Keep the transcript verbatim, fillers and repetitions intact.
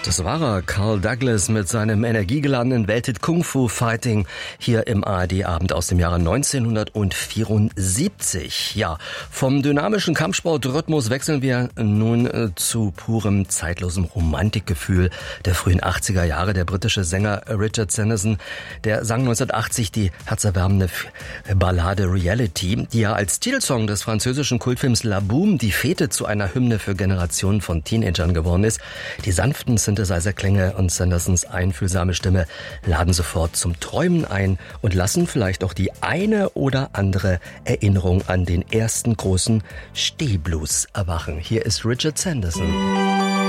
Das war er, Carl Douglas mit seinem energiegeladenen Welthit Kung Fu Fighting hier im A R D-Abend aus dem Jahre neunzehnhundertvierundsiebzig. Ja, vom dynamischen Kampfsportrhythmus wechseln wir nun äh, zu purem, zeitlosem Romantikgefühl der frühen achtziger Jahre. Der britische Sänger Richard Sanderson, der sang neunzehnhundertachtzig die herzerwärmende Ballade Reality, die ja als Titelsong des französischen Kultfilms La Boum die Fete zu einer Hymne für Generationen von Teenagern geworden ist. Die sanften Synthesizer-Klänge und Sandersons einfühlsame Stimme laden sofort zum Träumen ein und lassen vielleicht auch die eine oder andere Erinnerung an den ersten großen Stehblues erwachen. Hier ist Richard Sanderson.